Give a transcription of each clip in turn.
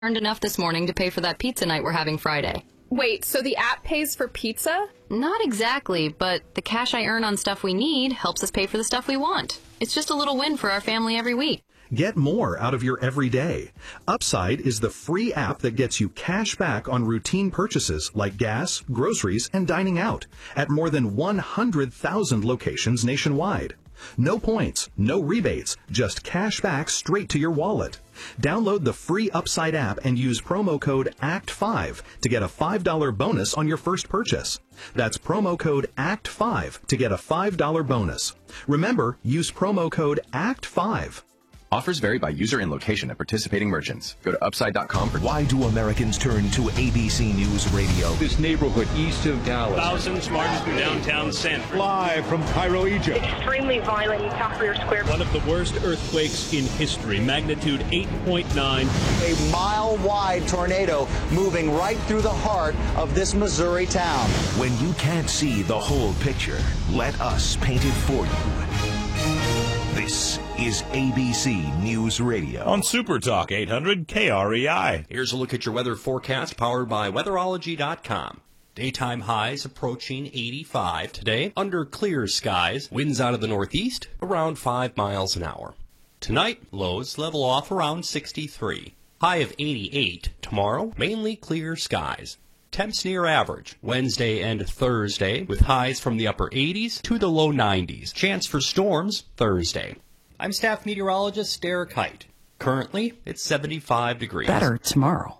Earned enough this morning to pay for that pizza night we're having Friday. Wait, so the app pays for pizza? Not exactly, but the cash I earn on stuff we need helps us pay for the stuff we want. It's just a little win for our family every week. Get more out of your everyday. Upside is the free app that gets you cash back on routine purchases like gas, groceries, and dining out at more than 100,000 locations nationwide. No points, no rebates, just cash back straight to your wallet. Download the free Upside app and use promo code ACT5 to get a $5 bonus on your first purchase. That's promo code ACT5 to get a $5 bonus. Remember, use promo code ACT5. Offers vary by user and location at participating merchants. Go to Upside.com for... Why do Americans turn to ABC News Radio? This neighborhood east of Dallas. Thousands marched through downtown Sanford. Live from Cairo, Egypt. Extremely violent in Tahrir Square. One of the worst earthquakes in history, magnitude 8.9. A mile-wide tornado moving right through the heart of this Missouri town. When you can't see the whole picture, let us paint it for you. This is ABC News Radio. On Super Talk 800 KREI. Here's a look at your weather forecast powered by Weatherology.com. Daytime highs approaching 85 today under clear skies. Winds out of the northeast around 5 miles an hour. Tonight, lows level off around 63. High of 88 tomorrow, mainly clear skies. Temps near average Wednesday and Thursday with highs from the upper 80s to the low 90s. Chance for storms Thursday. I'm staff meteorologist Derek Height. Currently, it's 75 degrees. Better tomorrow.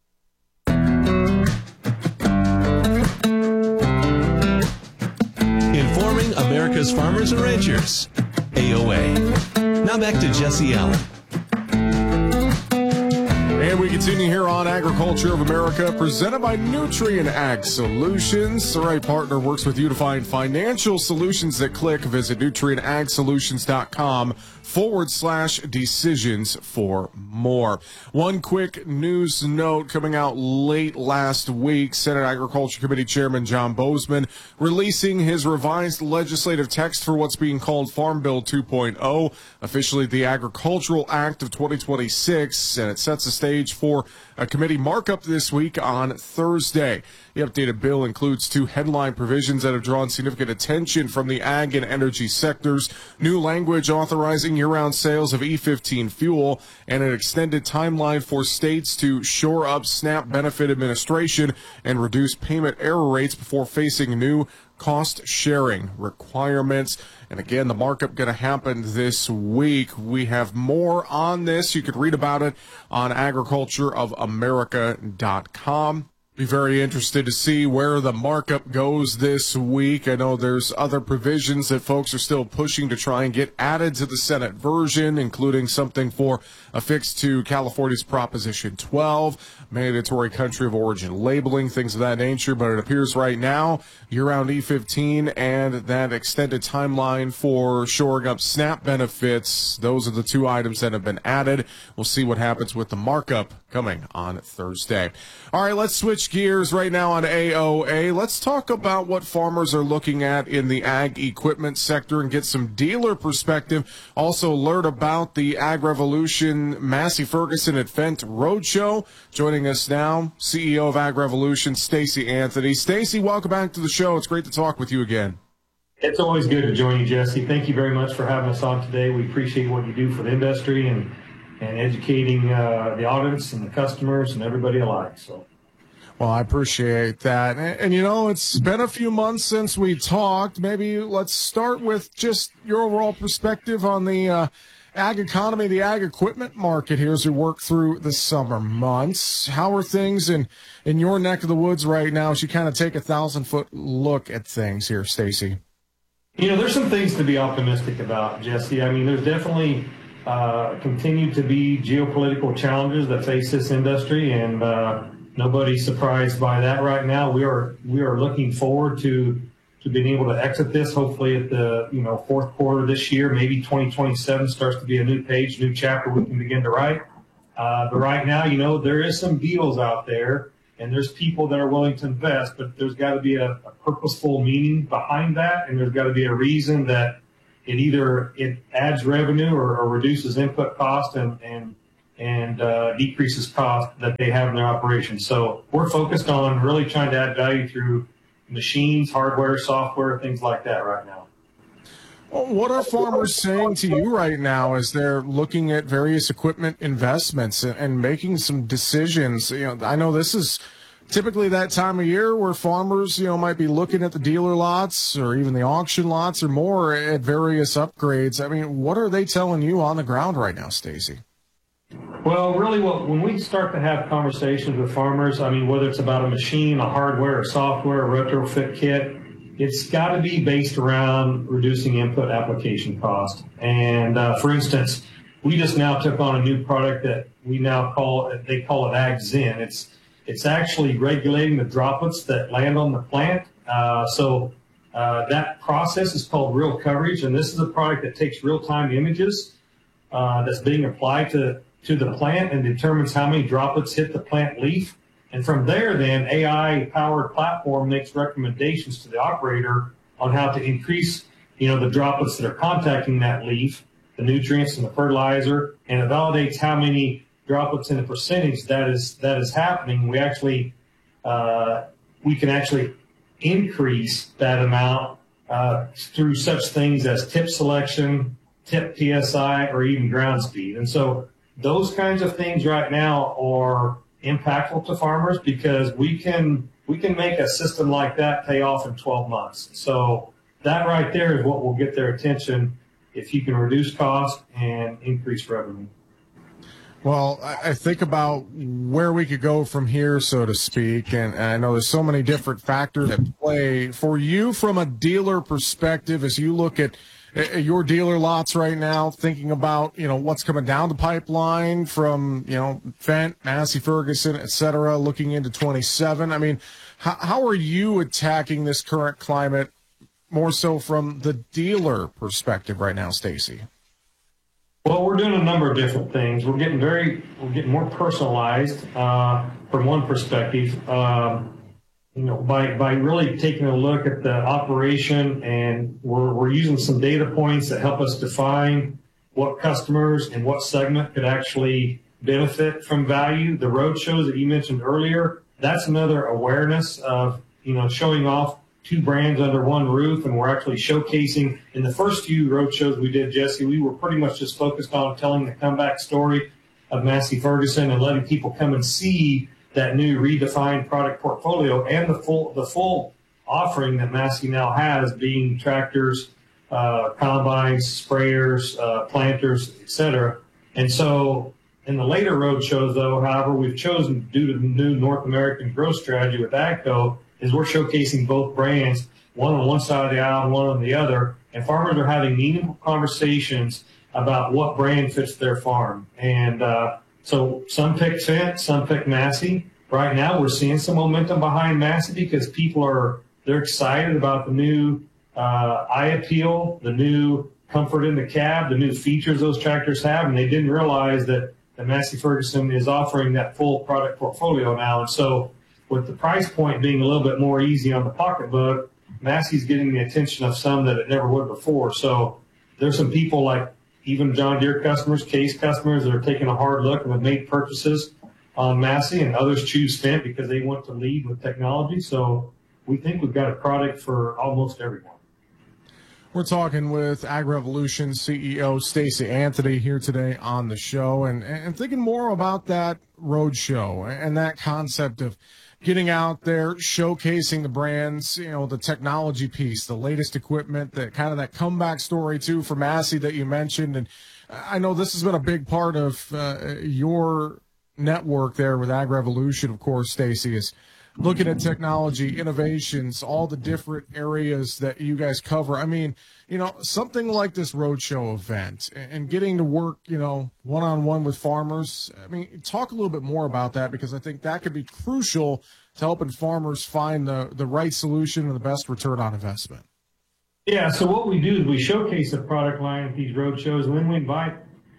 Informing America's farmers and ranchers. AOA. Now back to Jesse Allen. And we continue here on Agriculture of America, presented by Nutrien Ag Solutions. The right partner works with you to find financial solutions that click. Visit nutrienagsolutions.com/decisions for more. One quick news note coming out late last week. Senate Agriculture Committee Chairman John Boozman releasing his revised legislative text for what's being called Farm Bill 2.0, officially the Agricultural Act of 2026, and it sets the stage for a committee markup this week on Thursday. The updated bill includes two headline provisions that have drawn significant attention from the ag and energy sectors, new language authorizing year-round sales of E15 fuel, and an extended timeline for states to shore up SNAP benefit administration and reduce payment error rates before facing new cost-sharing requirements. And again, the markup going to happen this week. We have more on this. You could read about it on agricultureofamerica.com. Be very interested to see where the markup goes this week. I know there's other provisions that folks are still pushing to try and get added to the Senate version, including something for a fix to California's Proposition 12, mandatory country of origin labeling, things of that nature. But it appears right now, year-round E15 and that extended timeline for shoring up SNAP benefits, those are the two items that have been added. We'll see what happens with the markup coming on Thursday. All right, let's switch gears right now on AOA. Let's talk about what farmers are looking at in the ag equipment sector and get some dealer perspective. Also learn about the Ag Revolution Massey Ferguson at Fent Roadshow. Joining us now, CEO of Ag Revolution, Stacy Anthony. Stacy, welcome back to the show. It's great to talk with you again. It's always good to join you, Jesse. Thank you very much for having us on today. We appreciate what you do for the industry and educating the audience and the customers and everybody alike. Well, I appreciate that. And, you know, it's been a few months since we talked. Maybe let's start with just your overall perspective on the ag economy, the ag equipment market here as we work through the summer months. How are things in your neck of the woods right now as you kind of take a 1,000-foot look at things here, Stacy? You know, there's some things to be optimistic about, Jesse. I mean, there's definitely continue to be geopolitical challenges that face this industry, and nobody's surprised by that right now. We are looking forward to being able to exit this, hopefully at the fourth quarter this year. Maybe 2027 starts to be a new page, new chapter we can begin to write. But right now, there is some deals out there, and there's people that are willing to invest, but there's got to be a purposeful meaning behind that, and there's got to be a reason that it adds revenue or reduces input cost and and decreases cost that they have in their operation. So we're focused on really trying to add value through machines, hardware, software, things like that right now. Well, what are farmers saying to you right now as they're looking at various equipment investments and making some decisions? I know this is typically that time of year where farmers, might be looking at the dealer lots or even the auction lots or more at various upgrades. I mean, what are they telling you on the ground right now, Stacy? Well, really, when we start to have conversations with farmers, I mean, whether it's about a machine, a hardware, a software, a retrofit kit, it's got to be based around reducing input application cost. And for instance, we just now took on a new product that we now call it AgZen. It's actually regulating the droplets that land on the plant. So that process is called real coverage, and this is a product that takes real-time images that's being applied to the plant and determines how many droplets hit the plant leaf. And from there, then, AI-powered platform makes recommendations to the operator on how to increase, the droplets that are contacting that leaf, the nutrients and the fertilizer, and it validates how many droplets in a percentage that is happening. We can actually increase that amount through such things as tip selection, tip PSI, or even ground speed. And so those kinds of things right now are impactful to farmers because we can make a system like that pay off in 12 months. So that right there is what will get their attention if you can reduce cost and increase revenue. Well, I think about where we could go from here, so to speak, and I know there's so many different factors at play. For you, from a dealer perspective, as you look at your dealer lots right now, thinking about, what's coming down the pipeline from, Fendt, Massey Ferguson, et cetera, looking into 27. I mean, how are you attacking this current climate more so from the dealer perspective right now, Stacy? Well, we're doing a number of different things. We're getting more personalized from one perspective. By really taking a look at the operation, and we're using some data points that help us define what customers and what segment could actually benefit from value. The road shows that you mentioned earlier, that's another awareness of, showing off two brands under one roof, and we're actually showcasing. In the first few road shows we did, Jesse, we were pretty much just focused on telling the comeback story of Massey Ferguson and letting people come and see that new redefined product portfolio and the full offering that Massey now has, being tractors, combines, sprayers, planters, etc. And so in the later road shows, though, however, we've chosen, due to the new North American growth strategy with AGCO, is we're showcasing both brands, one on one side of the aisle and one on the other, and farmers are having meaningful conversations about what brand fits their farm. And so some pick Fendt, some pick Massey. Right now, we're seeing some momentum behind Massey because they're excited about the new eye appeal, the new comfort in the cab, the new features those tractors have, and they didn't realize that Massey Ferguson is offering that full product portfolio now. And so with the price point being a little bit more easy on the pocketbook, Massey's getting the attention of some that it never would before. So there's some people like even John Deere customers, Case customers, that are taking a hard look and have made purchases on Massey, and others choose Fendt because they want to lead with technology. So we think we've got a product for almost everyone. We're talking with AgRevolution CEO Stacy Anthony here today on the show, and thinking more about that road show and that concept of getting out there, showcasing the brands, the technology piece, the latest equipment, that kind of that comeback story too for Massey that you mentioned. And I know this has been a big part of your network there with AgRevolution, of course, Stacy, is looking at technology, innovations, all the different areas that you guys cover. I mean, something like this roadshow event and getting to work, one-on-one with farmers. I mean, talk a little bit more about that, because I think that could be crucial to helping farmers find the right solution and the best return on investment. Yeah, so what we do is we showcase the product line at these road shows, and then we invite,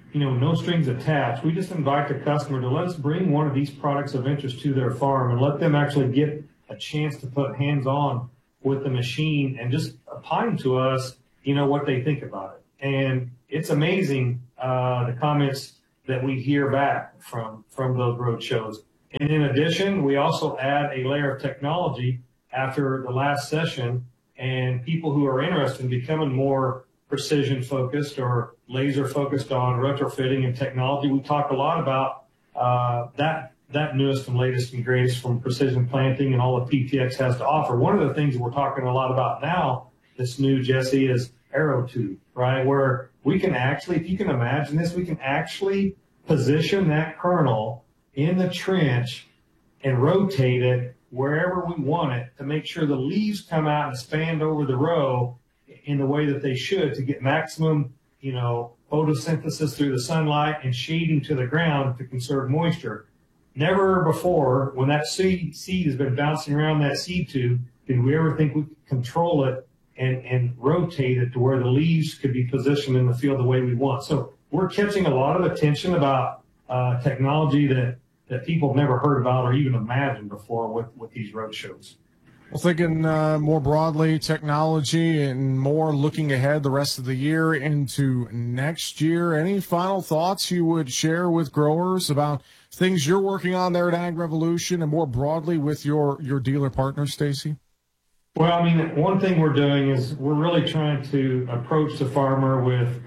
no strings attached. We just invite the customer to let's bring one of these products of interest to their farm and let them actually get a chance to put hands-on with the machine and just opine to us, what they think about it. And it's amazing, the comments, that we hear back from those road shows. And in addition, we also add a layer of technology after the last session, and people who are interested in becoming more precision focused or laser focused on retrofitting and technology. We talk a lot about that newest and latest and greatest from Precision Planting and all that PTx has to offer. One of the things that we're talking a lot about now, this new, Jesse, is AeroTube, right? Where we can actually, if you can imagine this, we can actually position that kernel in the trench and rotate it wherever we want it to make sure the leaves come out and expand over the row in the way that they should to get maximum, photosynthesis through the sunlight and shading to the ground to conserve moisture. Never before, when that seed has been bouncing around that seed tube, did we ever think we could control it and rotate it to where the leaves could be positioned in the field the way we want. So we're catching a lot of attention about technology that people have never heard about or even imagined before with these road shows. Well, thinking more broadly, technology and more looking ahead the rest of the year into next year, any final thoughts you would share with growers about things you're working on there at Ag Revolution and more broadly with your dealer partners, Stacy? Well, I mean, one thing we're doing is we're really trying to approach the farmer with,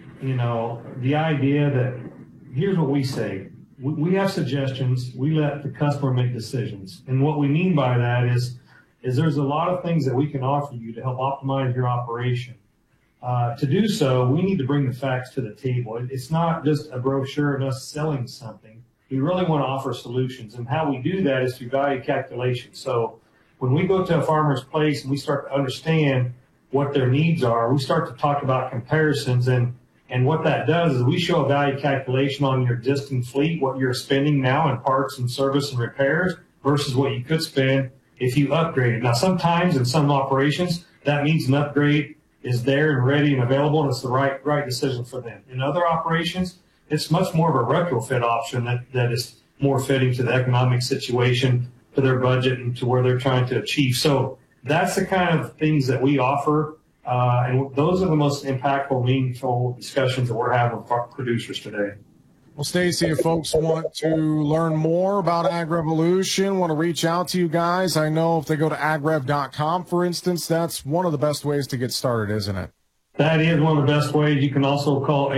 the idea that here's what we say. We have suggestions. We let the customer make decisions. And what we mean by that is there's a lot of things that we can offer you to help optimize your operation. To do so, we need to bring the facts to the table. It's not just a brochure and us selling something. We really want to offer solutions. And how we do that is through value calculation. So when we go to a farmer's place and we start to understand what their needs are, we start to talk about comparisons. And what that does is we show a value calculation on your existing fleet, what you're spending now in parts and service and repairs versus what you could spend if you upgraded. Now, sometimes in some operations, that means an upgrade is there and ready and available, and it's the right decision for them. In other operations, it's much more of a retrofit option that is more fitting to the economic situation, to their budget, and to where they're trying to achieve. So that's the kind of things that we offer, and those are the most impactful, meaningful discussions that we're having with producers today. Well, Stacy, if folks want to learn more about Ag Revolution, want to reach out to you guys, I know if they go to agrev.com, for instance, that's one of the best ways to get started, isn't it? That is one of the best ways. You can also call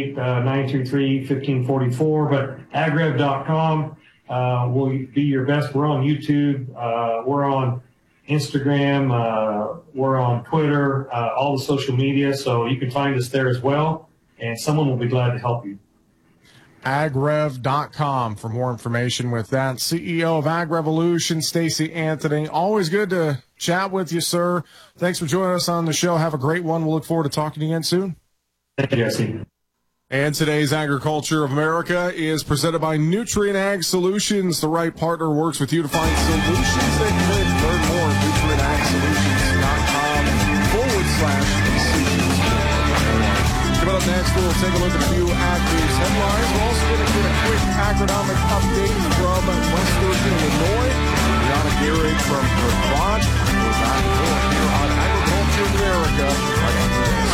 888-923-1544, but agrev.com will be your best. We're on YouTube. We're on Instagram. We're on Twitter, all the social media, so you can find us there as well, and someone will be glad to help you. agrev.com for more information with that. CEO of Ag Revolution, Stacy Anthony. Always good to chat with you, sir. Thanks for joining us on the show. Have a great one. We'll look forward to talking again soon. Thank you, Jesse. And today's Agriculture of America is presented by Nutrient Ag Solutions. The right partner works with you to find solutions that fit. Learn more at nutrientagsolutions.com/decisions. Coming up next, we'll take a look at a few Ag News headlines. We're also going to get a quick agronomic update from Western Illinois. Brianna Garrett from Vermont. We're back and forth here on Agriculture of America. Right after this.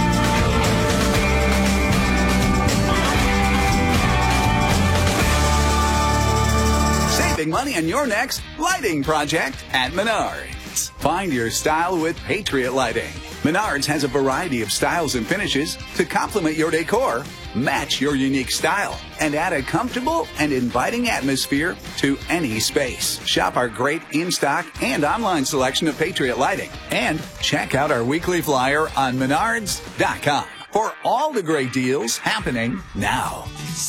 Saving money on your next lighting project at Menards. Find your style with Patriot Lighting. Menards has a variety of styles and finishes to complement your decor, match your unique style, and add a comfortable and inviting atmosphere to any space. Shop our great in-stock and online selection of Patriot Lighting. And check out our weekly flyer on Menards.com for all the great deals happening now.